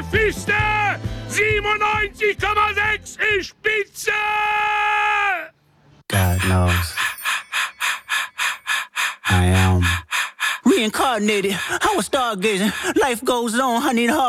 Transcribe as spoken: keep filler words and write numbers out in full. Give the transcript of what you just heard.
Mephisto! siebenundneunzig Komma sechs ist Spitze! God knows. I am reincarnated. I was stargazing. Life goes on. I need a